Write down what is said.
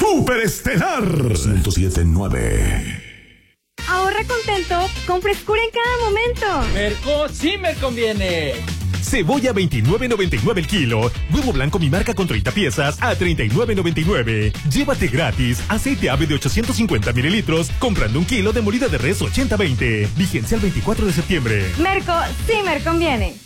Superestelar 107.9. Ahorra contento con frescura en cada momento. Merco sí me conviene. Cebolla 29.99 el kilo. Huevo blanco mi marca con 30 piezas a 39.99. Llévate gratis aceite ave de 850 mililitros comprando 1 kilo de molida de res 80-20. Vigencia el 24 de septiembre. Merco sí me conviene.